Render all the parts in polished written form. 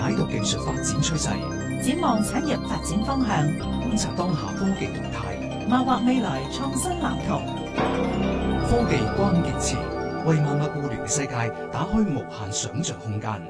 解讀技術發展趨勢， 展望產業發展方向， 觀察當下科技動態， 謀劃未來創新藍圖。 科技關鍵詞，為萬物互聯世界打開無限想像空間。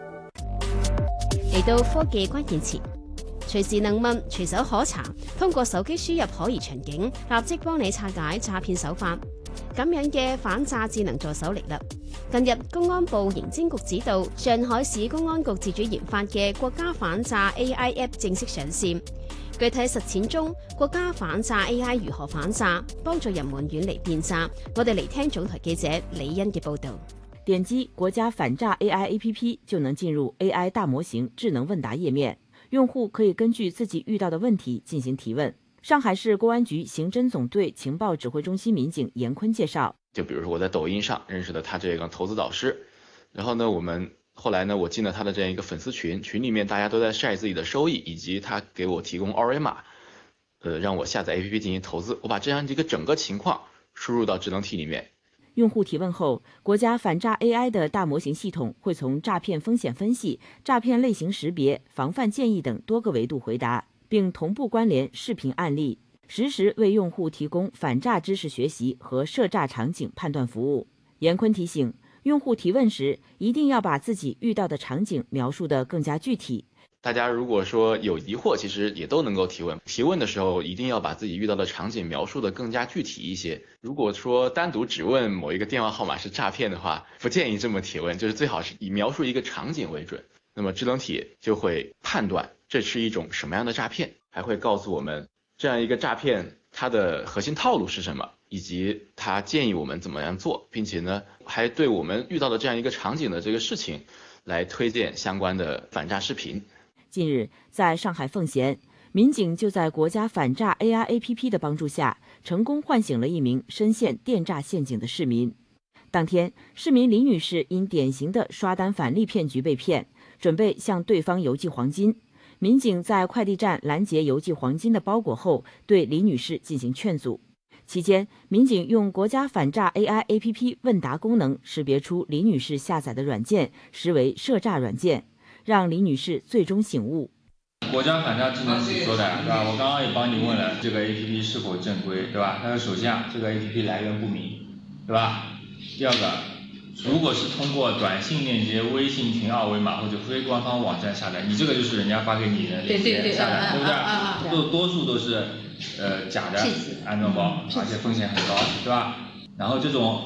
嚟到科技關鍵詞，隨時能問，隨手可查，通過手機輸入可疑場景，立即幫你拆解詐騙手法。咁樣嘅反詐智能助手嚟啦！近日，公安部刑偵局指導，上海市公安局自主研發嘅國家反詐 AI App 正式上線。具體實踐中，國家反詐 AI 如何反詐，幫助人們遠離變詐？我哋嚟聽總台記者李欣嘅報導。 點擊國家反詐 AI APP 就能進入 AI 大模型智能問答頁面，用戶可以根據自己遇到的問題進行提問。上海市公安局刑偵總隊情報指揮中心民警嚴坤介紹， 就比如說我在抖音上認識了他這個投資導師，然後呢，後來我進了他的這樣一個粉絲群，群裡面大家都在曬自己的收益，以及他給我提供二維碼，讓我下載 APP 進行投資。我把這樣一個整個情況輸入到智能體裡面。 用戶提問後，國家反詐 AI 的大模型系統會從詐騙風險分析、詐騙類型識別、防範建議等多個維度回答，並同步關聯視頻案例，實時為用戶提供反詐知識學習和涉詐場景判斷服務。嚴坤提醒，用戶提問時一定要把自己遇到的場景描述得更加具體。 大家如果說有疑惑，其實也都能夠提問。提問的時候一定要把自己遇到的場景描述得更加具體一些。如果說單獨只問某一個電話號碼是詐騙的話，不建議這麼提問，就是最好是以描述一個場景為準。那麼智能體就會判斷這是一種什麼樣的詐騙，還會告訴我們這樣一個詐騙它的核心套路是什麼，以及它建議我們怎麼樣做，並且呢，還對我們遇到的這樣一個場景的這個事情來推薦相關的反詐視頻。 近日，在上海奉賢，民警就在國家反詐 AI APP 的幫助下，成功喚醒了一名深陷電詐陷阱的市民。當天，市民李女士因典型的刷單返利騙局被騙，準備向對方郵寄黃金。民警在快遞站攔截郵寄黃金的包裹後，對李女士進行勸阻。期間，民警用國家反詐 AI APP 問答功能識別出李女士下載的軟件實為涉詐軟件，讓李女士最終醒悟。 國家反詐智能體說的，對吧？我剛剛也幫你問了，這個 APP 是否正規，對吧？但是首先這個 APP 來源不明，對吧？第二個，如果是通過短信鏈接、微信群二維碼或者非官方網站下載，你這個就是人家發給你的鏈接下載，對不對？多數都是假的安裝包，而且風險很高，對吧？然後這種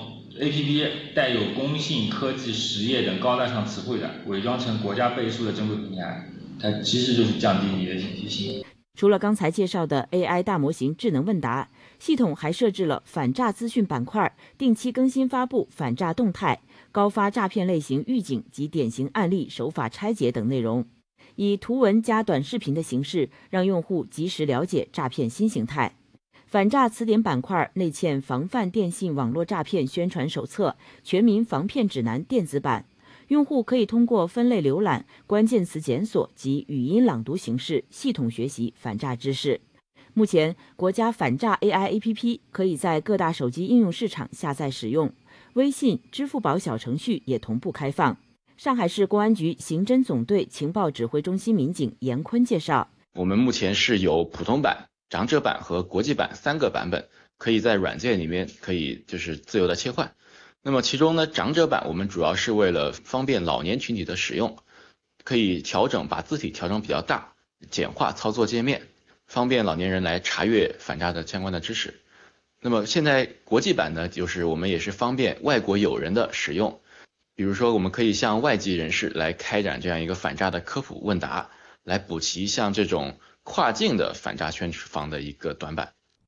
APP 帶有工信、科技、實業等高大上詞彙的，偽裝成國家背書的正規平台，它其實就是降低你的警惕性。 除了剛才介紹的 AI 大模型智能問答，系統還設置了反詐資訊板塊，定期更新發布反詐動態、高發詐騙類型預警及典型案例手法拆解等內容，以圖文加短視頻的形式，讓用戶及時了解詐騙新形態。反詐詞典板塊內嵌防範電信網絡詐騙宣傳手冊、全民防騙指南電子版，用戶可以通過分類瀏覽、關鍵詞檢索及語音朗讀形式系統學習反詐知識。目前，國家反詐 AI APP 可以在各大手機應用市場下載使用，微信、支付寶小程序也同步開放。上海市公安局刑偵總隊情報指揮中心民警嚴坤介紹， 我們目前是有普通版、長者版和國際版3個版本，可以在軟件裡面可以就是自由的切換。那麼其中呢，長者版我們主要是為了方便老年群體的使用，可以調整把字體調整比較大，簡化操作界面，方便老年人來查閱反詐的相關的知識。那麼現在國際版呢，就是我們也是方便外國友人的使用，比如說我們可以向外籍人士來開展這樣一個反詐的科普問答，來補齊像這種跨境的反詐宣傳的一個短板。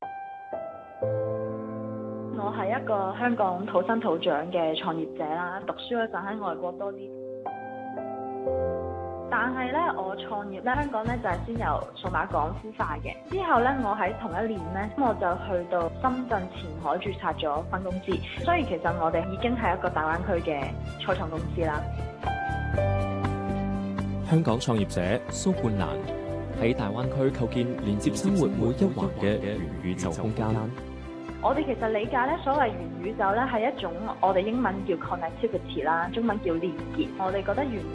我係一個香港土生土長嘅創業者啦，讀書嗰陣喺外國多啲。但係咧，我創業咧，香港咧就係先由數碼港孵化嘅。之後咧，我喺同一年咧，我就去到深圳前海註冊咗分公司。所以其實我哋已經係一個大灣區嘅初創公司啦。 香港創業者蘇冠蘭喺大灣區構建連接生活每一環嘅元宇宙空間。 我哋其實理解咧，所謂元宇宙咧係一種我哋英文叫 connectivity 啦，中文叫連結。我哋覺得元